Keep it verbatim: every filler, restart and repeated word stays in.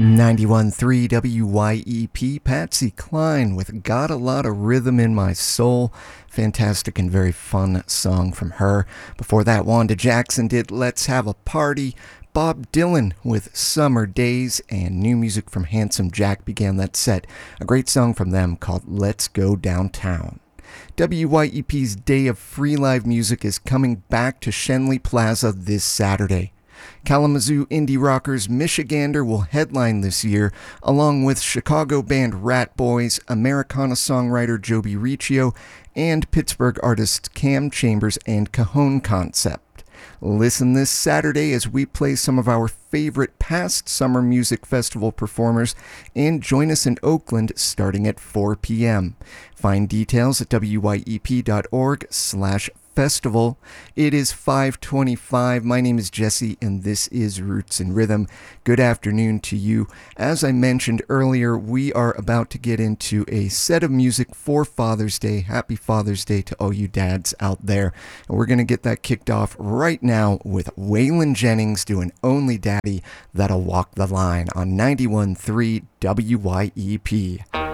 ninety-one point three W Y E P, Patsy Cline with Got a Lot of Rhythm in My Soul. Fantastic and very fun song from her. Before that, Wanda Jackson did Let's Have a Party. Bob Dylan with Summer Days, and new music from Handsome Jack began that set. A great song from them called Let's Go Downtown. W Y E P's Day of Free Live Music is coming back to Schenley Plaza this Saturday. Kalamazoo indie rockers Michigander will headline this year, along with Chicago band Rat Boys, Americana songwriter Joby Riccio, and Pittsburgh artists Cam Chambers and Cajon Concept. Listen this Saturday as we play some of our favorite past summer music festival performers, and join us in Oakland starting at four p.m. Find details at wyep.org slash festival. It is five twenty-five. My name is Jesse, and this is Roots and Rhythm. Good afternoon to you. As I mentioned earlier, we are about to get into a set of music for Father's Day. Happy Father's Day to all you dads out there. And we're going to get that kicked off right now with Waylon Jennings doing Only Daddy That'll Walk the Line on ninety-one point three W Y E P.